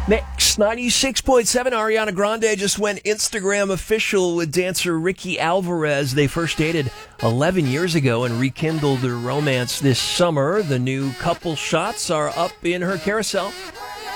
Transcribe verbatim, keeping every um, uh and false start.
Mix ninety-six point seven. Ariana Grande just went Instagram official with dancer Ricky Alvarez. They first dated eleven years ago and rekindled their romance this summer. The new couple shots are up in her carousel.